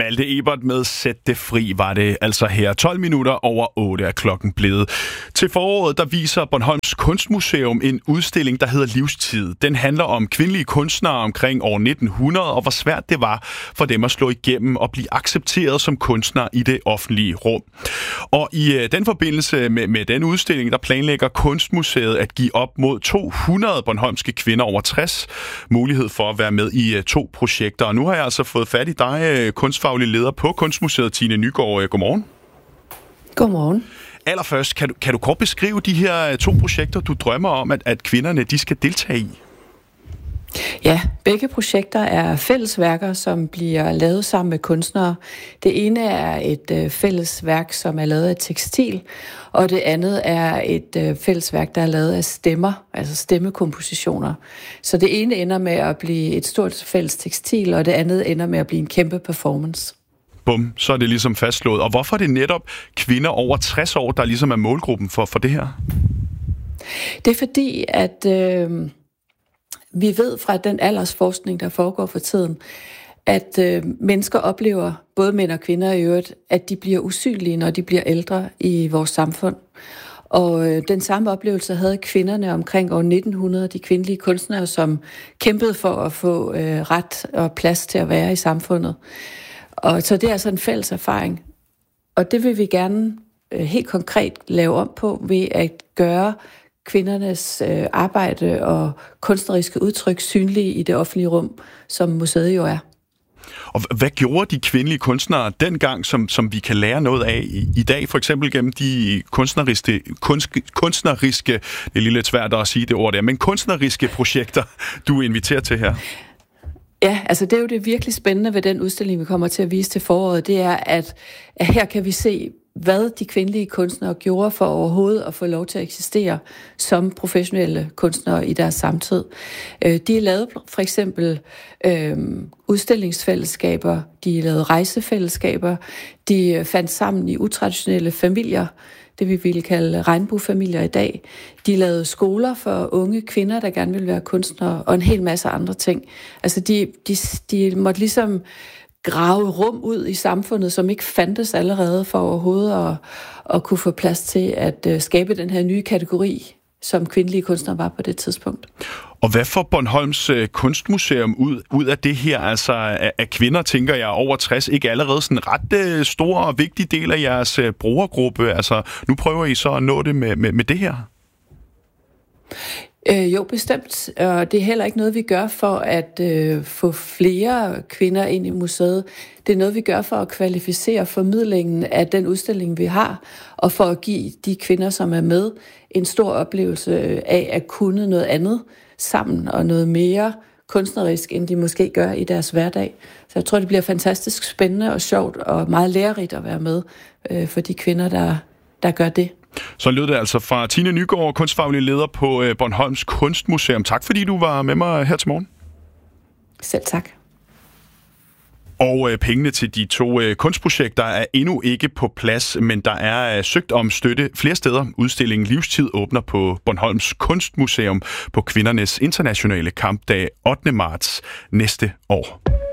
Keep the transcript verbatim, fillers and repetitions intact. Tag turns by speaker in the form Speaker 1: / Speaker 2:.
Speaker 1: Malte Ebert med Sæt det fri var det altså her. tolv minutter over otte er klokken blevet. Til foråret der viser Bornholms Kunstmuseum en udstilling, der hedder Livstid. Den handler om kvindelige kunstnere omkring år nitten hundrede, og hvor svært det var for dem at slå igennem og blive accepteret som kunstnere i det offentlige rum. Og i den forbindelse med, med den udstilling, der planlægger Kunstmuseet at give op mod to hundrede bornholmske kvinder over tres mulighed for at være med i to projekter. Og nu har jeg altså fået fat i dig, kunstfaglig leder på Kunstmuseet, Tine Nygaard. Godmorgen.
Speaker 2: Godmorgen.
Speaker 1: Allerførst, kan du, kan du kort beskrive de her to projekter, du drømmer om, at, at kvinderne de skal deltage i?
Speaker 2: Ja, begge projekter er fællesværker, som bliver lavet sammen med kunstnere. Det ene er et øh, fællesværk, som er lavet af tekstil, og det andet er et øh, fællesværk, der er lavet af stemmer, altså stemmekompositioner. Så det ene ender med at blive et stort fælles tekstil, og det andet ender med at blive en kæmpe performance.
Speaker 1: Bum, så er det ligesom fastslået. Og hvorfor er det netop kvinder over tres år, der ligesom er målgruppen for, for det her?
Speaker 2: Det er fordi, at øh, vi ved fra den aldersforskning, der foregår for tiden, at øh, mennesker oplever, både mænd og kvinder i øvrigt, at de bliver usynlige, når de bliver ældre i vores samfund. Og øh, den samme oplevelse havde kvinderne omkring år nitten hundrede, de kvindelige kunstnere, som kæmpede for at få øh, ret og plads til at være i samfundet. Og så det er altså en fælles erfaring. Og det vil vi gerne øh, helt konkret lave om på ved at gøre kvindernes øh, arbejde og kunstneriske udtryk synlige i det offentlige rum, som museet jo er.
Speaker 1: Og hvad gjorde de kvindelige kunstnere dengang, som, som vi kan lære noget af i, i dag? For eksempel gennem de kunstneriske, kunst, kunstneriske, det er lige lidt svært at sige det ord der, men kunstneriske projekter, du inviterer til her.
Speaker 2: Ja, altså det er jo det virkelig spændende ved den udstilling, vi kommer til at vise til foråret, det er, at, at her kan vi se, hvad de kvindelige kunstnere gjorde for overhovedet at få lov til at eksistere som professionelle kunstnere i deres samtid. De lavede for eksempel øh, udstillingsfællesskaber, de lavede rejsefællesskaber, de fandt sammen i utraditionelle familier, det vi ville kalde regnbuefamilier i dag. De lavede skoler for unge kvinder, der gerne ville være kunstnere, og en hel masse andre ting. Altså de, de, de måtte ligesom grave rum ud i samfundet, som ikke fandtes allerede for overhovedet at, at kunne få plads til at uh, skabe den her nye kategori, som kvindelige kunstnere var på det tidspunkt.
Speaker 1: Og hvad får Bornholms uh, Kunstmuseum ud, ud af det her? Altså af, af kvinder, tænker jeg, over tres, ikke allerede sådan en ret uh, stor og vigtig del af jeres uh, brugergruppe. Altså nu prøver I så at nå det med, med, med det her?
Speaker 2: Øh, jo, bestemt. Og det er heller ikke noget, vi gør for at øh, få flere kvinder ind i museet. Det er noget, vi gør for at kvalificere formidlingen af den udstilling, vi har, og for at give de kvinder, som er med, en stor oplevelse af at kunne noget andet sammen, og noget mere kunstnerisk, end de måske gør i deres hverdag. Så jeg tror, det bliver fantastisk spændende og sjovt, og meget lærerigt at være med øh, for de kvinder, der, der gør det.
Speaker 1: Så lød det altså fra Tine Nygaard, kunstfaglig leder på Bornholms Kunstmuseum. Tak fordi du var med mig her til morgen.
Speaker 2: Selv tak.
Speaker 1: Og øh, pengene til de to øh, kunstprojekter er endnu ikke på plads, men der er øh, søgt om støtte flere steder. Udstillingen Livstid åbner på Bornholms Kunstmuseum på kvindernes internationale kampdag ottende marts næste år.